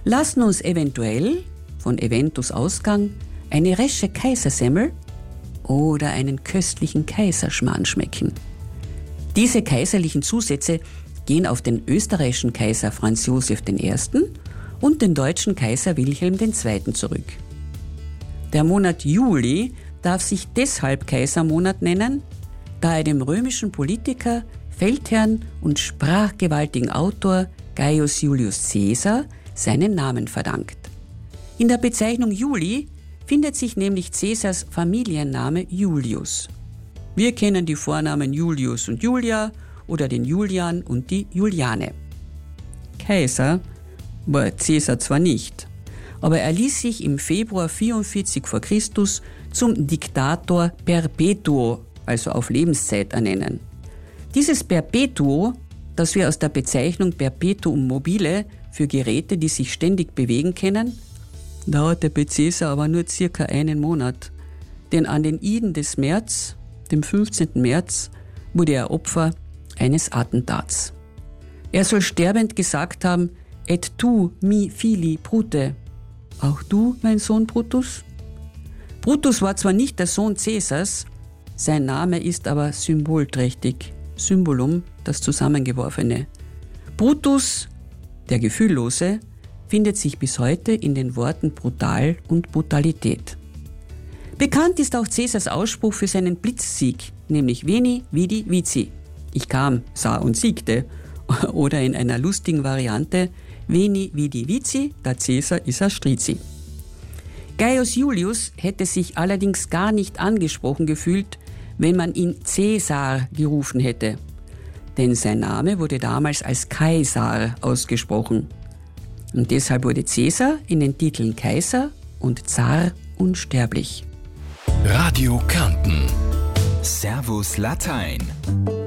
lassen uns eventuell, von Eventus Ausgang, eine resche Kaisersemmel oder einen köstlichen Kaiserschmarrn schmecken. Diese kaiserlichen Zusätze gehen auf den österreichischen Kaiser Franz Josef I. und den deutschen Kaiser Wilhelm II. Zurück. Der Monat Juli darf sich deshalb Kaisermonat nennen, da er dem römischen Politiker, Feldherrn und sprachgewaltigen Autor Gaius Julius Caesar seinen Namen verdankt. In der Bezeichnung Juli findet sich nämlich Caesars Familienname Julius. Wir kennen die Vornamen Julius und Julia oder den Julian und die Juliane. Kaiser war Caesar zwar nicht, aber er ließ sich im Februar 44 vor Christus zum Dictator Perpetuo, also auf Lebenszeit, ernennen. Dieses Perpetuo, das wir aus der Bezeichnung Perpetuum mobile für Geräte, die sich ständig bewegen, kennen, dauerte bei Caesar aber nur circa einen Monat. Denn an den Iden des März, dem 15. März, wurde er Opfer eines Attentats. Er soll sterbend gesagt haben: Et tu, mi fili Brute. Auch du, mein Sohn Brutus? Brutus war zwar nicht der Sohn Caesars, sein Name ist aber symbolträchtig. Symbolum, das Zusammengeworfene. Brutus, der Gefühllose, findet sich bis heute in den Worten brutal und Brutalität. Bekannt ist auch Caesars Ausspruch für seinen Blitzsieg, nämlich Veni, Vidi, Vici. Ich kam, sah und siegte. Oder in einer lustigen Variante Veni, Vidi, Vici, da Caesar issa strizi. Gaius Julius hätte sich allerdings gar nicht angesprochen gefühlt, wenn man ihn Caesar gerufen hätte. Denn sein Name wurde damals als Kaisar ausgesprochen. Und deshalb wurde Caesar in den Titeln Kaiser und Zar unsterblich. Radio Kärnten. Servus Latein.